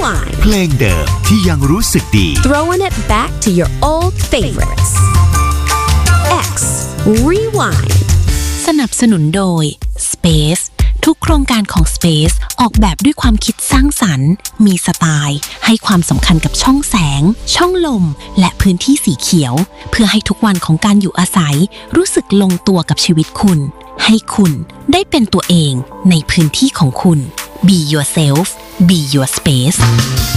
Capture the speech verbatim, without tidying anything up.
Rewind เพลงเดิมที่ยังรู้สึกดี Throwing it back to your old favorites X Rewind สนับสนุนโดย Space ทุกโครงการของ Space ออกแบบด้วยความคิดสร้างสรรค์มีสไตล์ให้ความสำคัญกับช่องแสงช่องลมและพื้นที่สีเขียวเพื่อให้ทุกวันของการอยู่อาศัยรู้สึกลงตัวกับชีวิตคุณให้คุณได้เป็นตัวเองในพื้นที่ของคุณ Be yourself Be your space